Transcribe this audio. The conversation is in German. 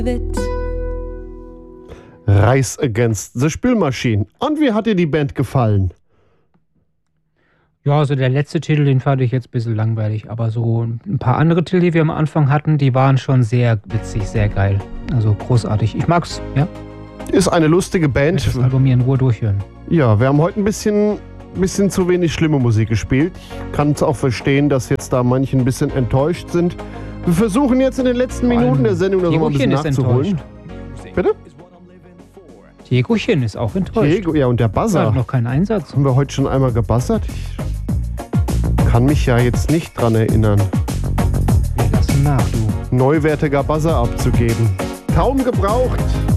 Rise Against the Spülmaschine. Und wie hat dir die Band gefallen? Ja, also der letzte Titel, den fand ich jetzt ein bisschen langweilig. Aber so ein paar andere Titel, die wir am Anfang hatten, die waren schon sehr witzig, sehr geil. Also großartig. Ich mag's, ja. Ist eine lustige Band. Ich werde das Album hier in Ruhe durchhören. Ja, wir haben heute ein bisschen zu wenig schlimme Musik gespielt. Ich kann es auch verstehen, dass jetzt da manche ein bisschen enttäuscht sind. Wir versuchen jetzt in den letzten Minuten der Sendung das nochmal ein bisschen nachzuholen. Bitte? Diegochen ist auch enttäuscht. Diego, ja, und der Buzzer. Hat noch keinen Einsatz. Haben wir heute schon einmal gebuzzert? Ich kann mich ja jetzt nicht dran erinnern. Wir lassen nach, du. Neuwertiger Buzzer abzugeben. Kaum gebraucht.